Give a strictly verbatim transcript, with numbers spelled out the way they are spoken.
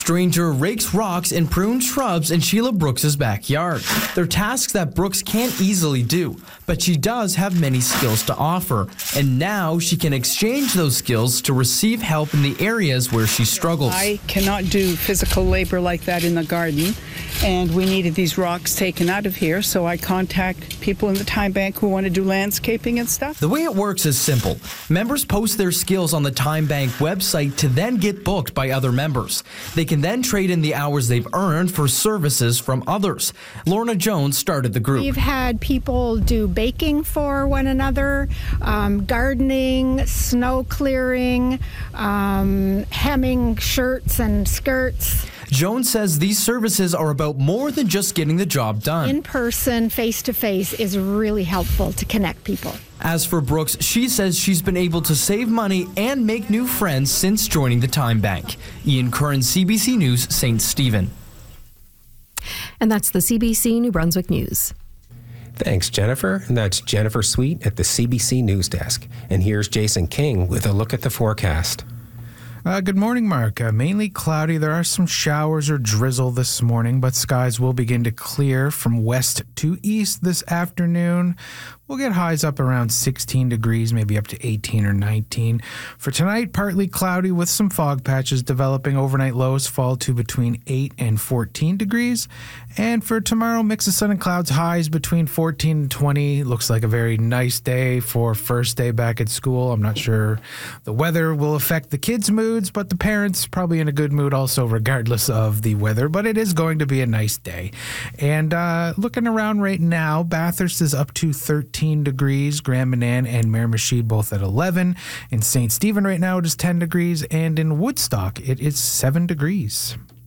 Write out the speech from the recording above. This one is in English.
Stranger rakes rocks and prunes shrubs in Sheila Brooks's backyard. They're tasks that Brooks can't easily do, but she does have many skills to offer, and now she can exchange those skills to receive help in the areas where she struggles. I cannot do physical labor like that in the garden, and we needed these rocks taken out of here, so I contact people in the time bank who want to do landscaping and stuff. The way it works is simple. Members post their skills on the Time Bank website to then get booked by other members. They can then trade in the hours they've earned for services from others. Lorna Jones started the group. We've had people do baking for one another, um, gardening, snow clearing, um, hemming shirts and skirts. Jones says these services are about more than just getting the job done. In person, face to face is really helpful to connect people. As for Brooks, she says she's been able to save money and make new friends since joining the Time Bank. Ian Curran, C B C News, Saint Stephen. And that's the C B C New Brunswick News. Thanks, Jennifer. And that's Jennifer Sweet at the C B C News Desk. And here's Jason King with a look at the forecast. Uh, good morning, Mark. Uh, mainly cloudy. There are some showers or drizzle this morning, but skies will begin to clear from west to east this afternoon. We'll get highs up around sixteen degrees, maybe up to eighteen or nineteen. For tonight, partly cloudy with some fog patches developing. Overnight lows fall to between eight and fourteen degrees. And for tomorrow, mix of sun and clouds, highs between fourteen and twenty. Looks like a very nice day for first day back at school. I'm not sure the weather will affect the kids' moods, but the parents probably in a good mood also regardless of the weather. But it is going to be a nice day. And uh, looking around right now, Bathurst is up to thirteen degrees, Grand Manan and Miramichi both at eleven. In Saint Stephen right now it is ten degrees, and in Woodstock it is seven degrees.